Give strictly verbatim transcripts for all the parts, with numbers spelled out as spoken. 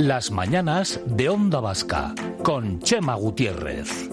Las mañanas de Onda Vasca, con Chema Gutiérrez.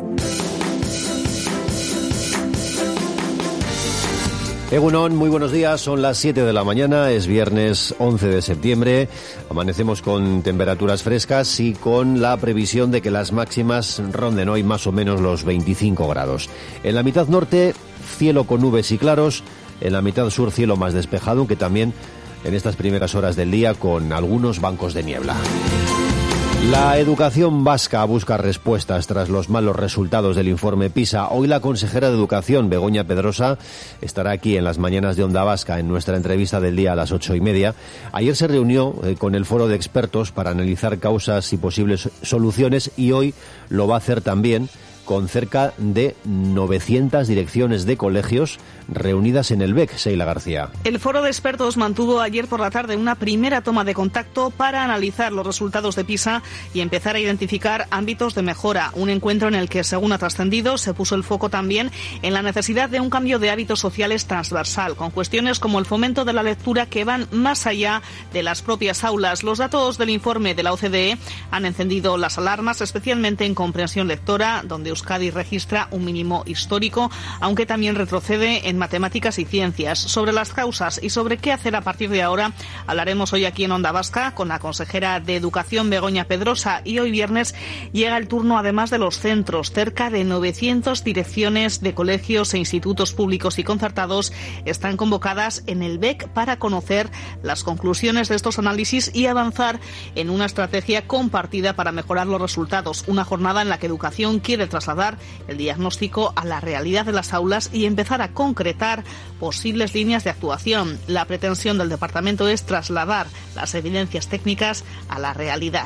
Egunon, muy buenos días, son las siete de la mañana, es viernes once de septiembre, amanecemos con temperaturas frescas y con la previsión de que las máximas ronden hoy más o menos los veinticinco grados. En la mitad norte, cielo con nubes y claros, en la mitad sur cielo más despejado, aunque también en estas primeras horas del día con algunos bancos de niebla. La educación vasca busca respuestas tras los malos resultados del informe PISA. Hoy la consejera de Educación, Begoña Pedrosa, estará aquí en las mañanas de Onda Vasca en nuestra entrevista del día a las ocho y media. Ayer se reunió eh, con el foro de expertos para analizar causas y posibles soluciones y hoy lo va a hacer también con cerca de novecientas direcciones de colegios reunidas en el B E C. Sheila García. El foro de expertos mantuvo ayer por la tarde una primera toma de contacto para analizar los resultados de PISA y empezar a identificar ámbitos de mejora. Un encuentro en el que, según ha trascendido, se puso el foco también en la necesidad de un cambio de hábitos sociales transversal, con cuestiones como el fomento de la lectura que van más allá de las propias aulas. Los datos del informe de la O C D E han encendido las alarmas, especialmente en comprensión lectora, donde Euskadi registra un mínimo histórico, aunque también retrocede en matemáticas y ciencias. Sobre las causas y sobre qué hacer a partir de ahora hablaremos hoy aquí en Onda Vasca con la consejera de Educación, Begoña Pedrosa, y hoy viernes llega el turno además de los centros. Cerca de novecientas direcciones de colegios e institutos públicos y concertados están convocadas en el B E C para conocer las conclusiones de estos análisis y avanzar en una estrategia compartida para mejorar los resultados. Una jornada en la que Educación quiere trasladar el diagnóstico a la realidad de las aulas y empezar a concretar posibles líneas de actuación. La pretensión del departamento es trasladar las evidencias técnicas a la realidad.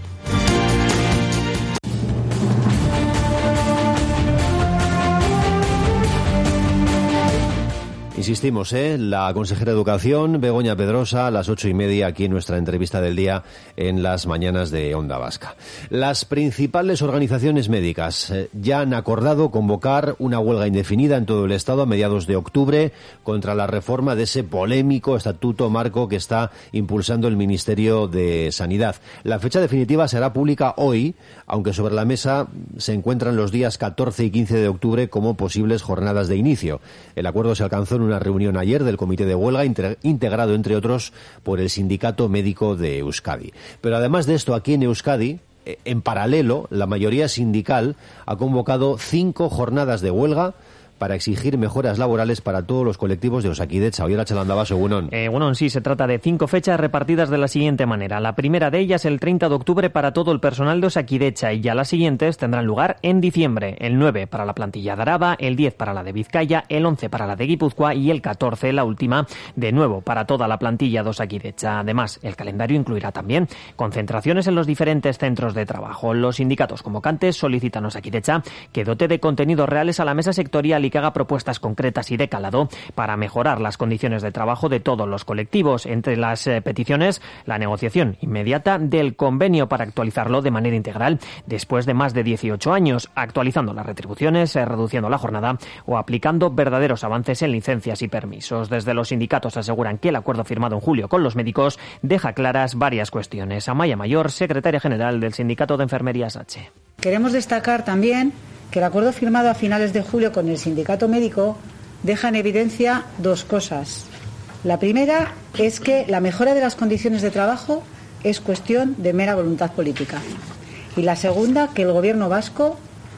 Insistimos, ¿eh? La consejera de Educación, Begoña Pedrosa, a las ocho y media aquí en nuestra entrevista del día en las mañanas de Onda Vasca. Las principales organizaciones médicas eh, ya han acordado convocar una huelga indefinida en todo el Estado a mediados de octubre contra la reforma de ese polémico estatuto marco que está impulsando el Ministerio de Sanidad. La fecha definitiva será pública hoy, aunque sobre la mesa se encuentran los días catorce y quince de octubre como posibles jornadas de inicio. El acuerdo se alcanzó en una reunión ayer del comité de huelga integrado, entre otros, por el Sindicato Médico de Euskadi. Pero además de esto, aquí en Euskadi, en paralelo, la mayoría sindical ha convocado cinco jornadas de huelga para exigir mejoras laborales para todos los colectivos de Osakidetza. Hoy era Chalandabaso, Egunon. Eh, bueno, sí, se trata de cinco fechas repartidas de la siguiente manera. La primera de ellas el treinta de octubre para todo el personal de Osakidetza y ya las siguientes tendrán lugar en diciembre. El nueve para la plantilla de Araba, el diez para la de Vizcaya, el once para la de Guipúzcoa y el catorce, la última, de nuevo para toda la plantilla de Osakidetza. Además, el calendario incluirá también concentraciones en los diferentes centros de trabajo. Los sindicatos convocantes solicitan a Osakidetza que dote de contenidos reales a la mesa sectorial y que haga propuestas concretas y de calado para mejorar las condiciones de trabajo de todos los colectivos. Entre las eh, peticiones, la negociación inmediata del convenio para actualizarlo de manera integral después de más de dieciocho años, actualizando las retribuciones, eh, reduciendo la jornada o aplicando verdaderos avances en licencias y permisos. Desde los sindicatos aseguran que el acuerdo firmado en julio con los médicos deja claras varias cuestiones. Amaya Mayor, secretaria general del Sindicato de Enfermería S H. Queremos destacar también que el acuerdo firmado a finales de julio con el sindicato médico deja en evidencia dos cosas. La primera es que la mejora de las condiciones de trabajo es cuestión de mera voluntad política. Y la segunda, que el gobierno vasco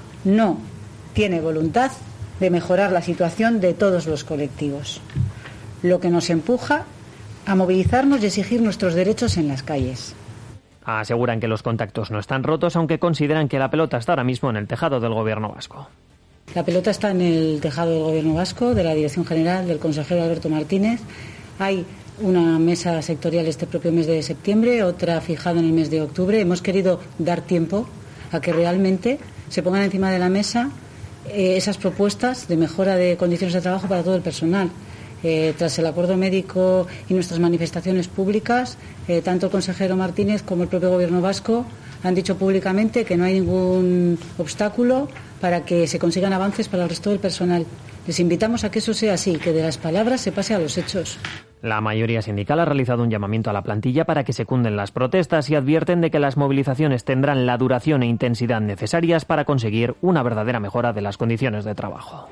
no tiene voluntad de mejorar la situación de todos los colectivos, lo que nos empuja a movilizarnos y exigir nuestros derechos en las calles. Aseguran que los contactos no están rotos, aunque consideran que la pelota está ahora mismo en el tejado del gobierno vasco. La pelota está en el tejado del gobierno vasco, de la Dirección General, del consejero Alberto Martínez. Hay una mesa sectorial este propio mes de septiembre, otra fijada en el mes de octubre. Hemos querido dar tiempo a que realmente se pongan encima de la mesa eh, esas propuestas de mejora de condiciones de trabajo para todo el personal. Eh, tras el acuerdo médico y nuestras manifestaciones públicas, eh, tanto el consejero Martínez como el propio gobierno vasco han dicho públicamente que no hay ningún obstáculo para que se consigan avances para el resto del personal. Les invitamos a que eso sea así, que de las palabras se pase a los hechos. La mayoría sindical ha realizado un llamamiento a la plantilla para que secunden las protestas y advierten de que las movilizaciones tendrán la duración e intensidad necesarias para conseguir una verdadera mejora de las condiciones de trabajo.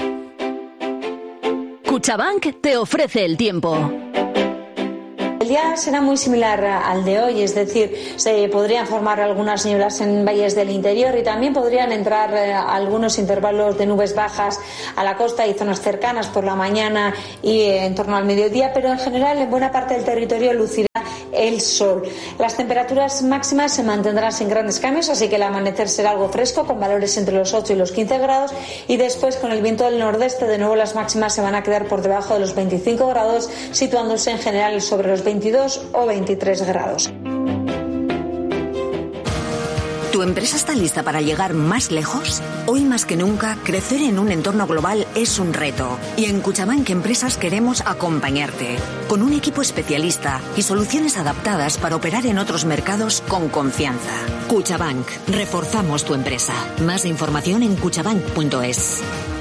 Cuchabank te ofrece el tiempo. El día será muy similar al de hoy, es decir, se podrían formar algunas nieblas en valles del interior y también podrían entrar eh, algunos intervalos de nubes bajas a la costa y zonas cercanas por la mañana y eh, en torno al mediodía, pero en general en buena parte del territorio lucirá el sol. Las temperaturas máximas se mantendrán sin grandes cambios, así que el amanecer será algo fresco, con valores entre los ocho y los quince grados, y después con el viento del nordeste de nuevo las máximas se van a quedar por debajo de los veinticinco grados, situándose en general sobre los veintidós o veintitrés grados. ¿Tu empresa está lista para llegar más lejos? Hoy más que nunca, crecer en un entorno global es un reto. Y en Cuchabank Empresas queremos acompañarte, con un equipo especialista y soluciones adaptadas para operar en otros mercados con confianza. Cuchabank, reforzamos tu empresa. Más información en cuchabank punto es.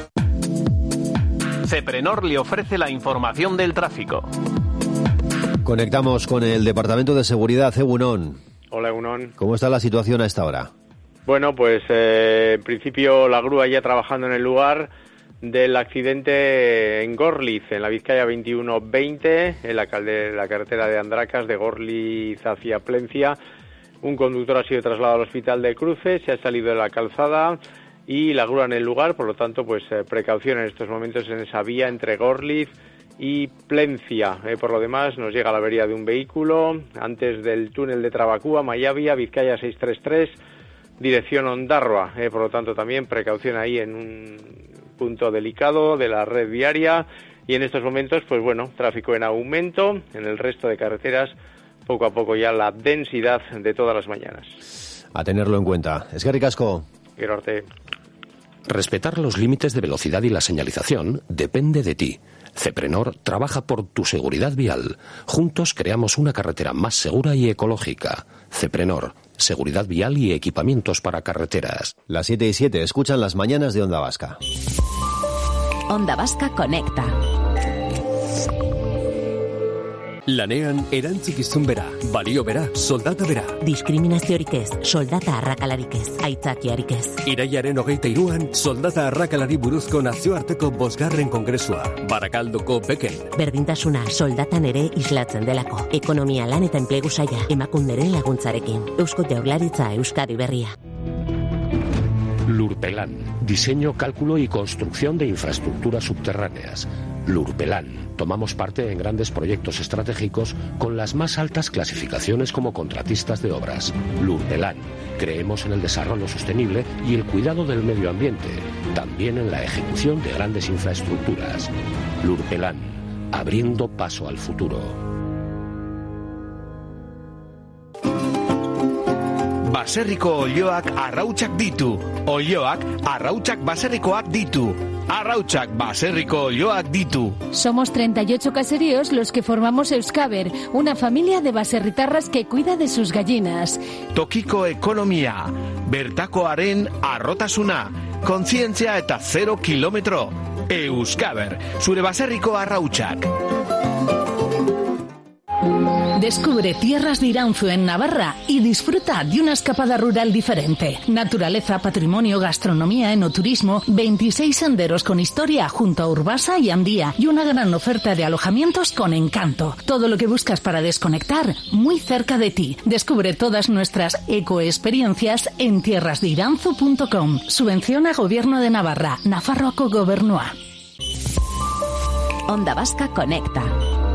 Ceprenor le ofrece la información del tráfico. Conectamos con el Departamento de Seguridad, Egunon. Hola, Egunon. ¿Cómo está la situación a esta hora? Bueno, pues eh, en principio la grúa ya trabajando en el lugar del accidente en Gorliz, en la Vizcaya veintiuno veinte, en la, calde, la carretera de Andracas, de Gorliz hacia Plencia. Un conductor ha sido trasladado al hospital de Cruces, se ha salido de la calzada y la grúa en el lugar, por lo tanto, pues eh, precaución en estos momentos en esa vía entre Gorliz y Plencia. Eh, por lo demás, nos llega la avería de un vehículo antes del túnel de Trabacúa, Mayavia, Vizcaya seiscientos treinta y tres, dirección Ondarroa. Eh, por lo tanto, también precaución ahí en un punto delicado de la red viaria. Y en estos momentos, pues bueno, tráfico en aumento. En el resto de carreteras, poco a poco ya la densidad de todas las mañanas. A tenerlo en cuenta. Eskerrik asko. Gerarte. Respetar los límites de velocidad y la señalización depende de ti. Ceprenor trabaja por tu seguridad vial. Juntos creamos una carretera más segura y ecológica. Ceprenor, seguridad vial y equipamientos para carreteras. Las siete y siete, escuchan las mañanas de Onda Vasca. Onda Vasca conecta. Lanean erantzukizun bera, balio bera, soldata bera. Diskriminaziorik ez, soldata arrakalarik ez, aitzakiarik ez. Iraiaren hogeita hiruan, soldata arrakalari buruzko nazioarteko bosgarren kongresua, Barakaldoko Beken. Berdintasuna soldatan ere islatzen delako. Ekonomia, lan eta enplegu saila, emakunderen laguntzarekin. Eusko Jaurlaritza, Euskadi Berria. Lurpelan, diseño, cálculo y construcción de infraestructuras subterráneas. Lurpelan, tomamos parte en grandes proyectos estratégicos con las más altas clasificaciones como contratistas de obras. Lurpelan, creemos en el desarrollo sostenible y el cuidado del medio ambiente, también en la ejecución de grandes infraestructuras. Lurpelan, abriendo paso al futuro. Baserriko olioak arrautsak ditu. Olioak arrautsak baserrikoak ditu. Arrautsak baserriko olioak ditu. Somos treinta y ocho caseríos los que formamos Euskaber, una familia de baserritarras que cuida de sus gallinas. Tokiko ekonomia, bertakoaren arrotasuna, kontzientzia eta zero kilometro. Euskaber, zure baserriko arrautsak. Descubre tierras de Iranzu en Navarra y disfruta de una escapada rural diferente. Naturaleza, patrimonio, gastronomía, enoturismo, veintiséis senderos con historia junto a Urbasa y Andía y una gran oferta de alojamientos con encanto. Todo lo que buscas para desconectar, muy cerca de ti. Descubre todas nuestras ecoexperiencias en tierras de iranzu punto com. Subvenciona Gobierno de Navarra, Nafarroako Gobernua. Onda Vasca conecta.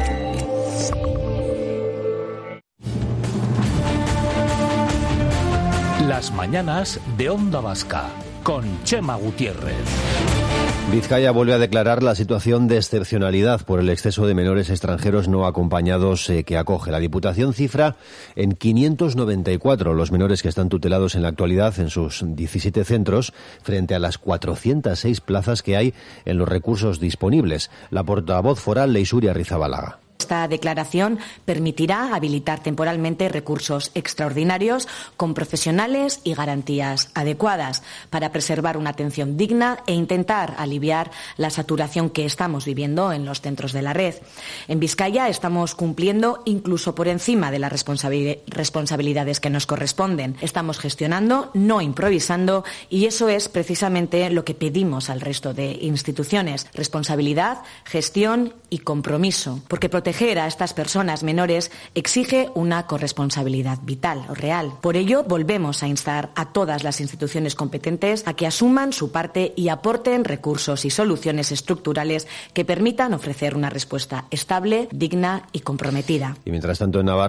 Las mañanas de Onda Vasca, con Chema Gutiérrez. Vizcaya vuelve a declarar la situación de excepcionalidad por el exceso de menores extranjeros no acompañados eh, que acoge. La Diputación cifra en quinientos noventa y cuatro los menores que están tutelados en la actualidad en sus diecisiete centros, frente a las cuatrocientas seis plazas que hay en los recursos disponibles. La portavoz foral, Leixuri Arrizabalaga. Esta declaración permitirá habilitar temporalmente recursos extraordinarios con profesionales y garantías adecuadas para preservar una atención digna e intentar aliviar la saturación que estamos viviendo en los centros de la red. En Vizcaya estamos cumpliendo incluso por encima de las responsabilidades que nos corresponden. Estamos gestionando, no improvisando, y eso es precisamente lo que pedimos al resto de instituciones: responsabilidad, gestión y compromiso, porque proteger a estas personas menores exige una corresponsabilidad vital o real. Por ello, volvemos a instar a todas las instituciones competentes a que asuman su parte y aporten recursos y soluciones estructurales que permitan ofrecer una respuesta estable, digna y comprometida. Y mientras tanto, en Navarra